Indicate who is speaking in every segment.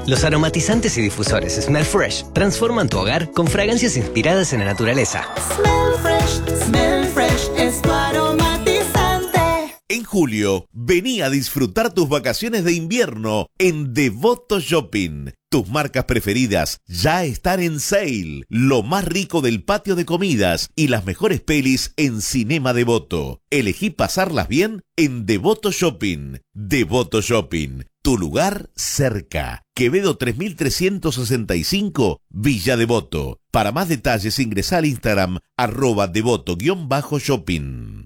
Speaker 1: Los aromatizantes y difusores Smell Fresh transforman tu hogar con fragancias inspiradas en la naturaleza.
Speaker 2: Smell Fresh es tu aromatizante.
Speaker 3: En julio, vení a disfrutar tus vacaciones de invierno en Devoto Shopping. Tus marcas preferidas ya están en sale. Lo más rico del patio de comidas y las mejores pelis en Cinema Devoto. Elegí pasarlas bien en Devoto Shopping. Devoto Shopping, tu lugar cerca. Quevedo 3365, Villa Devoto. Para más detalles ingresa al Instagram @devoto_shopping.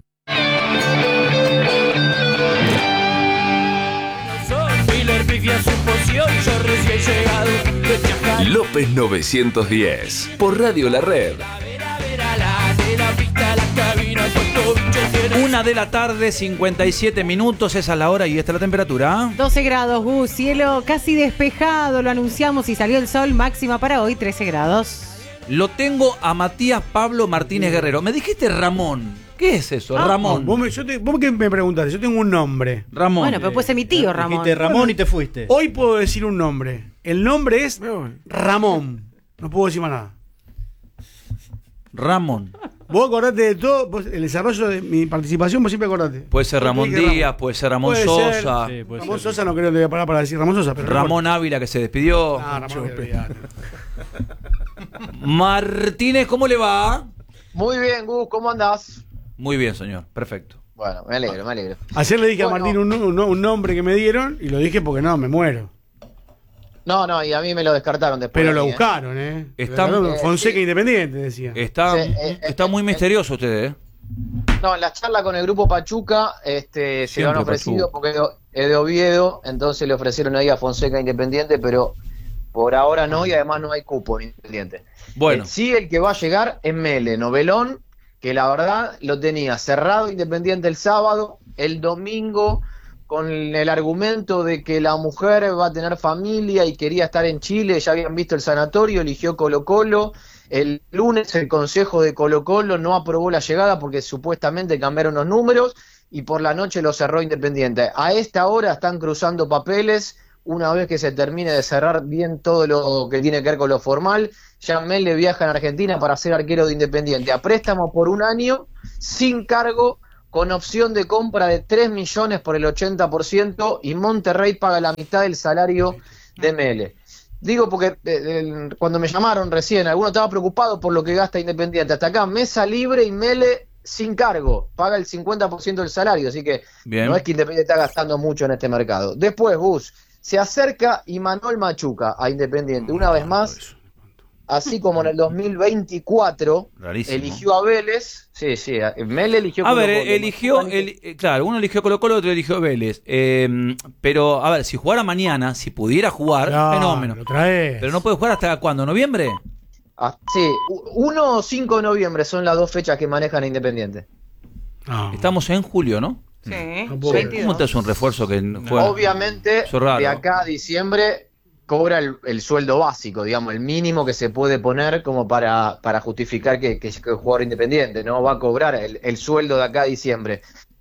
Speaker 4: López 910 por Radio La Red.
Speaker 5: 1 de la tarde, 57 minutos, esa es la hora y esta es la temperatura.
Speaker 6: 12 grados, cielo casi despejado, lo anunciamos y salió el sol, máxima para hoy 13 grados.
Speaker 5: Lo tengo a Matías Pablo Martínez Guerrero. Me dijiste Ramón. ¿Qué es eso, Ramón?
Speaker 7: Vos que me preguntaste, yo tengo un nombre.
Speaker 5: Ramón.
Speaker 6: Bueno, pero puede ser mi tío, Ramón.
Speaker 8: Dijiste Ramón y te fuiste.
Speaker 7: Hoy puedo decir un nombre. El nombre es Ramón. No puedo decir más nada.
Speaker 5: Ramón.
Speaker 7: Vos acordate de todo, el desarrollo de mi participación, vos siempre acordate.
Speaker 5: Puede ser Ramón Díaz, puede ser Ramón Sosa.
Speaker 8: Sí, puede
Speaker 7: Ramón
Speaker 8: ser.
Speaker 7: Sosa no creo que voy a parar para decir Ramón Sosa. Pero
Speaker 5: Ramón Ávila que se despidió.
Speaker 7: Ramón
Speaker 5: Martínez, ¿cómo le va?
Speaker 9: Muy bien, Gus, ¿cómo andás?
Speaker 5: Muy bien, señor. Perfecto.
Speaker 9: Bueno, me alegro.
Speaker 7: Ayer le dije a Martín un nombre que me dieron y lo dije porque no, me muero.
Speaker 9: No, y a mí me lo descartaron después.
Speaker 7: Pero lo buscaron,
Speaker 5: Está,
Speaker 7: Fonseca Independiente, decía.
Speaker 5: Está muy misterioso usted,
Speaker 9: No, en la charla con el grupo Pachuca se lo han ofrecido porque es de Oviedo, entonces le ofrecieron ahí a Fonseca Independiente, pero por ahora no, y además no hay cupo en Independiente.
Speaker 5: Bueno.
Speaker 9: Sí, el que va a llegar es Mele, novelón, que la verdad lo tenía cerrado Independiente el sábado, el domingo con el argumento de que la mujer va a tener familia y quería estar en Chile, ya habían visto el sanatorio, eligió Colo-Colo. El lunes el consejo de Colo-Colo no aprobó la llegada porque supuestamente cambiaron los números y por la noche lo cerró Independiente. A esta hora están cruzando papeles. Una vez que se termine de cerrar bien todo lo que tiene que ver con lo formal, ya Mele viaja en Argentina para ser arquero de Independiente a préstamo por 1 año, sin cargo, con opción de compra de 3 millones por el 80% y Monterrey paga la mitad del salario de Mele. Digo porque cuando me llamaron recién, alguno estaba preocupado por lo que gasta Independiente. Hasta acá, mesa libre y Mele sin cargo, paga el 50% del salario, así que
Speaker 5: bien.
Speaker 9: No es que Independiente está gastando mucho en este mercado. Después, Gus, se acerca Imanol Machuca a Independiente una vez más, así como en el 2024
Speaker 5: rarísimo.
Speaker 9: Eligió a Vélez. Sí, Mele eligió
Speaker 5: a
Speaker 9: Colo-Colo.
Speaker 5: Claro, uno eligió Colo-Colo, otro eligió Vélez. Pero, a ver, si jugara mañana, si pudiera jugar, fenómeno.
Speaker 7: Lo traes.
Speaker 5: Pero no puede jugar hasta ¿cuándo? ¿Noviembre?
Speaker 9: Sí, 1 o 5 de noviembre son las 2 fechas que manejan Independiente.
Speaker 5: Estamos en julio, ¿no?
Speaker 6: Sí,
Speaker 5: ¿Cómo te hace un refuerzo que juega?
Speaker 9: Obviamente, de acá a diciembre cobra el sueldo básico, digamos, el mínimo que se puede poner como para justificar que es jugador Independiente, ¿no? Va a cobrar el sueldo de acá a diciembre.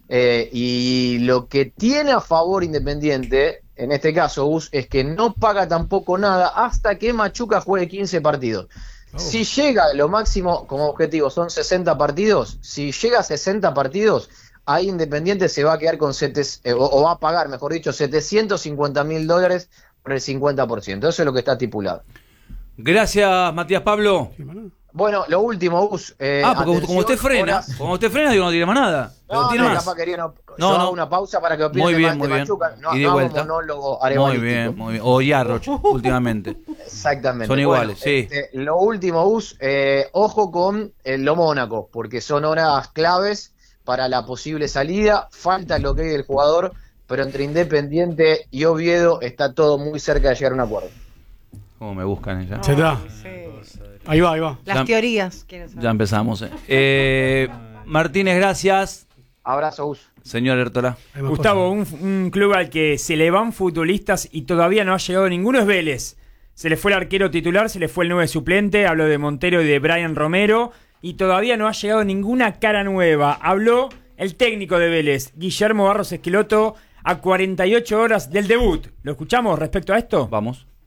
Speaker 9: Y lo que tiene a favor Independiente, en este caso, Gus, es que no paga tampoco nada hasta que Machuca juegue 15 partidos. Si llega, lo máximo como objetivo son 60 partidos, si llega a 60 partidos, ahí Independiente se va a quedar con o va a pagar, mejor dicho, $750.000 por el 50%. Eso es lo que está estipulado.
Speaker 5: Gracias, Matías Pablo.
Speaker 9: Bueno, lo último, Gus.
Speaker 5: Porque como usted frena, digo, no tiene más nada.
Speaker 9: No,
Speaker 5: tiene más.
Speaker 9: Capaz quería una pausa para que opine
Speaker 5: muy bien,
Speaker 9: más
Speaker 5: muy
Speaker 9: de
Speaker 5: bien.
Speaker 9: Machuca. No,
Speaker 5: Y de vuelta.
Speaker 9: monólogo
Speaker 5: Muy bien. O Yarroch, últimamente.
Speaker 9: Exactamente.
Speaker 5: Son iguales, sí.
Speaker 9: Lo último, Gus, ojo con lo Mónaco, porque son horas claves para la posible salida. Falta lo que hay del jugador, pero entre Independiente y Oviedo está todo muy cerca de llegar a un acuerdo.
Speaker 5: ¿Cómo me buscan ya?
Speaker 7: Se está. Ahí va.
Speaker 6: Las teorías.
Speaker 5: Ya empezamos. Martínez, gracias.
Speaker 9: Abrazo, Gus.
Speaker 5: Señor Ertola.
Speaker 8: Gustavo, un club al que se le van futbolistas y todavía no ha llegado ninguno es Vélez. Se le fue el arquero titular, se le fue el 9 suplente, hablo de Montero y de Brian Romero, y todavía no ha llegado ninguna cara nueva. Habló el técnico de Vélez, Guillermo Barros Esqueloto, a 48 horas del debut. ¿Lo escuchamos respecto a esto?
Speaker 5: Vamos.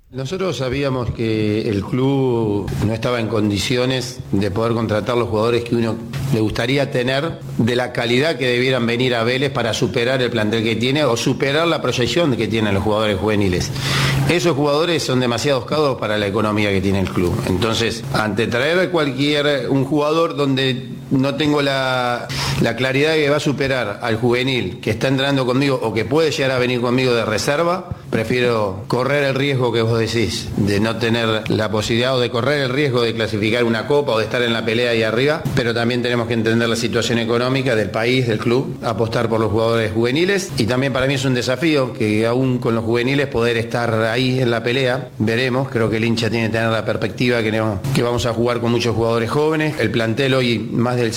Speaker 10: Nosotros sabíamos que el club no estaba en condiciones de poder contratar los jugadores que uno le gustaría tener, de la calidad que debieran venir a Vélez para superar el plantel que tiene o superar la proyección que tienen los jugadores juveniles. Esos jugadores son demasiado caros para la economía que tiene el club. Entonces, ante traer un jugador donde no tengo la claridad de que va a superar al juvenil que está entrando conmigo o que puede llegar a venir conmigo de reserva, prefiero correr el riesgo que vos decís, de no tener la posibilidad o de correr el riesgo de clasificar una copa o de estar en la pelea ahí arriba, pero también tenemos que entender la situación económica del país, del club, apostar por los jugadores juveniles, y también para mí es un desafío que aún con los juveniles poder estar ahí en la pelea. Veremos, creo que el hincha tiene que tener la perspectiva que vamos a jugar con muchos jugadores jóvenes. El plantel hoy, más del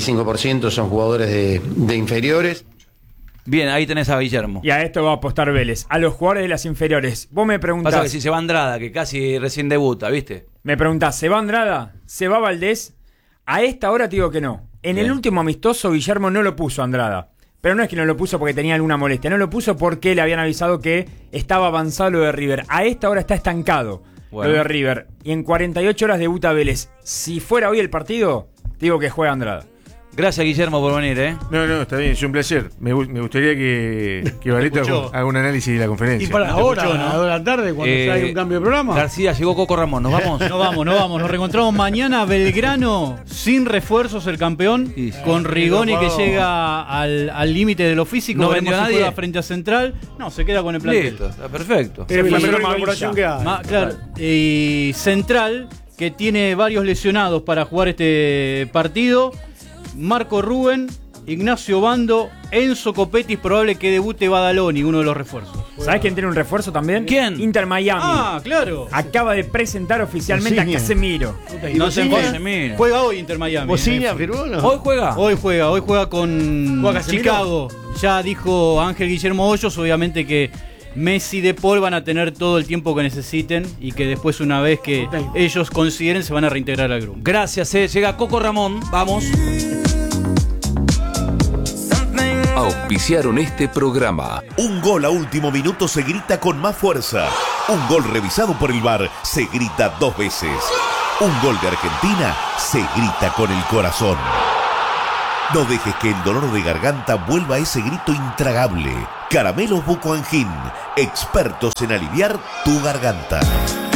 Speaker 10: 65% son jugadores de inferiores.
Speaker 5: Bien, ahí tenés a Guillermo.
Speaker 8: Y a esto va a apostar Vélez, a los jugadores de las inferiores. Vos me preguntás...
Speaker 5: Pasa que si se va Andrada, que casi recién debuta, ¿viste?
Speaker 8: Me preguntás, ¿se va Andrada? ¿Se va Valdés? A esta hora te digo que no. En el último amistoso, Guillermo no lo puso Andrada. Pero no es que no lo puso porque tenía alguna molestia. No lo puso porque le habían avisado que estaba avanzado lo de River. A esta hora está estancado lo de River. Y en 48 horas debuta Vélez. Si fuera hoy el partido, digo que juega Andrada.
Speaker 5: Gracias, Guillermo, por venir, ¿eh?
Speaker 11: No, está bien, es un placer. Me gustaría que Valeta haga un análisis de la conferencia.
Speaker 7: Y para ahora, a las 2 de la tarde, cuando ya hay un cambio de programa.
Speaker 5: García, llegó Coco Ramón, ¿nos vamos?
Speaker 12: No vamos. Nos reencontramos mañana. Belgrano, sin refuerzos, el campeón. Sí. Con Rigoni que llega al límite de lo físico.
Speaker 5: No
Speaker 12: veremos
Speaker 5: vendió
Speaker 12: si
Speaker 5: nadie.
Speaker 12: juega frente a Central. No, se queda con el plantel.
Speaker 5: Listo, está perfecto.
Speaker 7: Es la mejor incorporación que hay.
Speaker 12: Claro. Y Central, que tiene varios lesionados para jugar este partido. Marco Rubén, Ignacio Bando, Enzo Copetti, es probable que debute Badaloni, uno de los refuerzos.
Speaker 8: ¿Sabés quién tiene un refuerzo también?
Speaker 12: ¿Quién?
Speaker 8: Inter Miami.
Speaker 12: Ah, claro.
Speaker 8: Acaba de presentar oficialmente a Casemiro.
Speaker 12: No se Casemiro. Juega hoy Inter Miami.
Speaker 11: ¿Bocina firmó no?
Speaker 5: ¿Hoy juega?
Speaker 12: Hoy juega con Chicago. Ya dijo Ángel Guillermo Hoyos, obviamente que Messi y De Paul van a tener todo el tiempo que necesiten y que después, una vez que ellos consideren, se van a reintegrar al grupo.
Speaker 5: Gracias, llega Coco Ramón, vamos.
Speaker 4: Auspiciaron este programa.
Speaker 3: Un gol a último minuto se grita con más fuerza. Un gol revisado por el VAR se grita 2 veces. Un gol de Argentina se grita con el corazón. No dejes que el dolor de garganta vuelva a ese grito intragable. Caramelos Bucoangin, expertos en aliviar tu garganta.